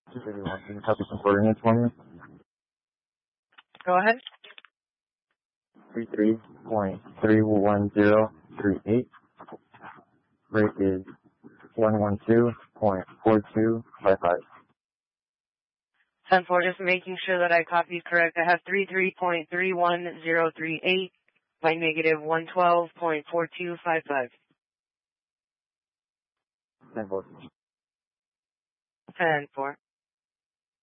231. Can you copy some coordinates for me? Go ahead. 33.31038. Rate is 112.4255. 10-4, just making sure that I copied correct. I have 33.31038 by negative 112.4255. 10-4. 10-4.